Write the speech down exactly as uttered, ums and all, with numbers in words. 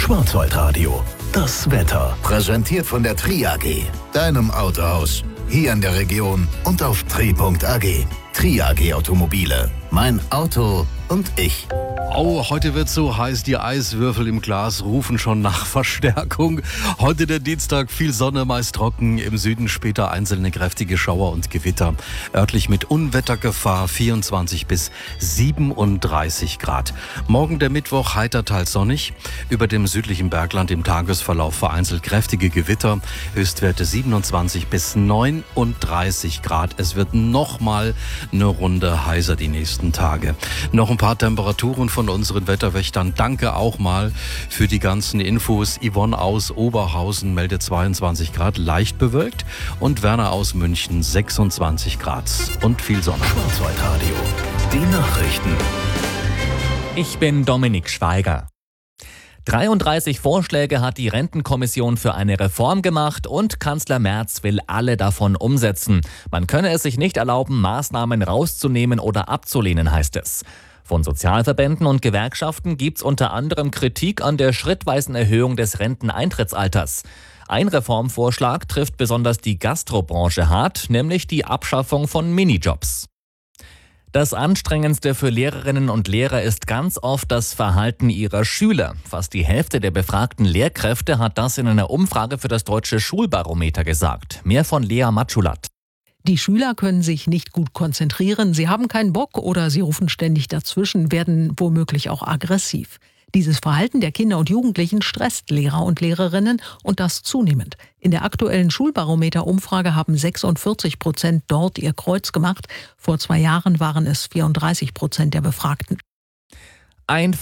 Schwarzwaldradio. Das Wetter. Präsentiert von der Tri A G. Deinem Autohaus. Hier in der Region und auf tri punkt a g. Tri A G Automobile. Mein Auto und ich. Oh, heute wird so heiß, die Eiswürfel im Glas rufen schon nach Verstärkung. Heute der Dienstag, viel Sonne, meist trocken, im Süden später einzelne kräftige Schauer und Gewitter. Örtlich mit Unwettergefahr vierundzwanzig bis siebenunddreißig Grad. Morgen der Mittwoch heiter teils sonnig. Über dem südlichen Bergland im Tagesverlauf vereinzelt kräftige Gewitter. Höchstwerte siebenundzwanzig bis neununddreißig Grad. Es wird nochmal eine Runde heißer die nächsten Tage. Noch ein paar Temperaturen von unseren Wetterwächtern. Danke auch mal für die ganzen Infos. Yvonne aus Oberhausen meldet zweiundzwanzig Grad, leicht bewölkt. Und Werner aus München sechsundzwanzig Grad und viel Sonne. Schwarzwaldradio. Die Nachrichten. Ich bin Dominik Schweiger. dreiunddreißig Vorschläge hat die Rentenkommission für eine Reform gemacht und Kanzler Merz will alle davon umsetzen. Man könne es sich nicht erlauben, Maßnahmen rauszunehmen oder abzulehnen, heißt es. Von Sozialverbänden und Gewerkschaften gibt's unter anderem Kritik an der schrittweisen Erhöhung des Renteneintrittsalters. Ein Reformvorschlag trifft besonders die Gastrobranche hart, nämlich die Abschaffung von Minijobs. Das Anstrengendste für Lehrerinnen und Lehrer ist ganz oft das Verhalten ihrer Schüler. Fast die Hälfte der befragten Lehrkräfte hat das in einer Umfrage für das Deutsche Schulbarometer gesagt. Mehr von Lea Matschulat. Die Schüler können sich nicht gut konzentrieren, sie haben keinen Bock oder sie rufen ständig dazwischen, werden womöglich auch aggressiv. Dieses Verhalten der Kinder und Jugendlichen stresst Lehrer und Lehrerinnen und das zunehmend. In der aktuellen Schulbarometer-Umfrage haben sechsundvierzig Prozent dort ihr Kreuz gemacht. Vor zwei Jahren waren es vierunddreißig Prozent der Befragten. Ein